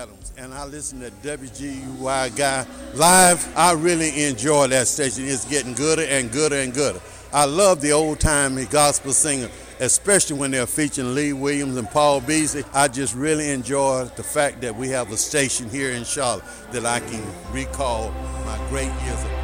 Adams, and I listen to WGY Guy live. I really enjoy that station. It's getting gooder and gooder and gooder. I love the old-time gospel singer, especially when they're featuring Lee Williams and Paul Beasley. I just really enjoy the fact that we have a station here in Charlotte that I can recall my great years of